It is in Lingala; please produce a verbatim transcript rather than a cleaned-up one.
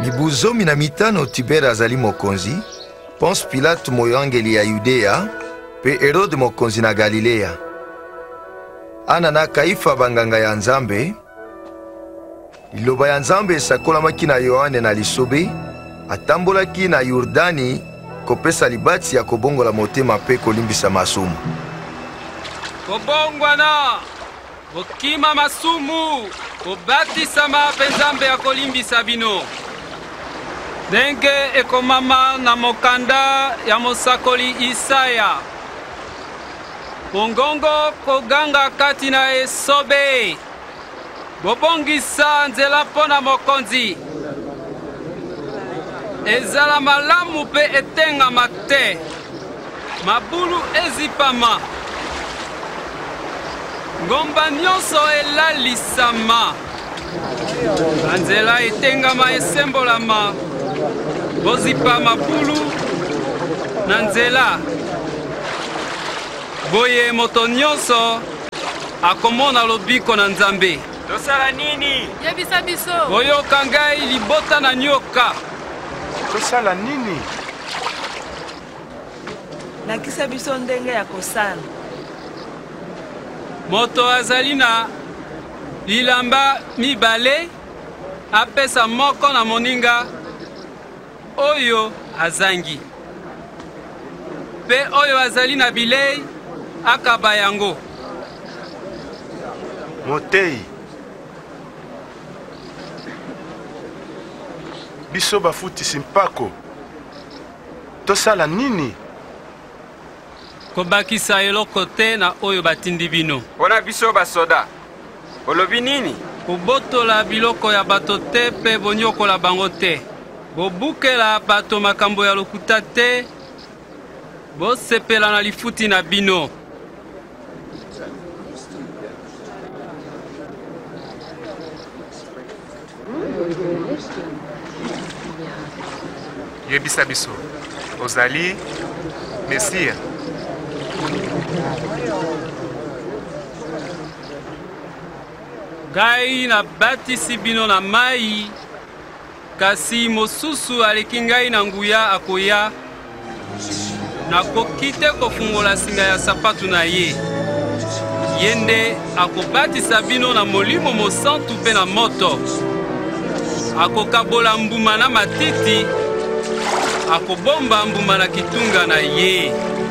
mibu zomi na mitano Tibere azali mokonzi, Ponce Pilate moyangeli ya Yudea, pe Herode mokonzi na Galilea. Ana na Kaifa banganga ya Nzambe, liloba ya Nzambe esakolamaki na Yohane na lisobe, atambolaki na Yordani kopesa libati ya kobongola motema pe kolimbisa masumu. Kobongwana, okima masumu, kobatisama pe Nzambe ya kolimbisa bino. Ndenge ekomama na mokanda ya mosakoli Isaya. Bongongo koganga kati na esobe. Bobongisa nzela pona mokonzi. Ezala malamu pe etenga mate. Mabulu ezipama. Ngomba nyonso elalisama. Nzela etengama esembolama. Bozipa mabulu na nzela. Boye moto nyonso akomona lobiko na Nzambe. Tosala nini? Yebisa biso. Boyoka ngai libota na nyoka. Tosala nini? Nakisa biso ndenge ya kosala. Moto azali na lilamba mibale apesa moko na moninga oyo azangi. Pe oyo azali na bilei akaba yango. Motei. Biso bafutisi mpako. Tosala nini? Kobakisa eloko te na oyo batindi bino. Pona biso basoda. Olobi nini? Kobotola biloko ya bato te pe bonyokola bango te. Bobukela bato makambo ya lokuta te. Bosepela na lifuti na bino. Yebisa biso. Ozali Mesia. Ngai na batisi bino na mai, kasi mosusu aleki ngai na nguya akoya, nakoki te kofungola singa ya sapatu na ye. Yende akobatisa bino na molimo mosantu pe na moto. Akokabola mbuma na matiti, akobomba mbuma na kitunga na ye.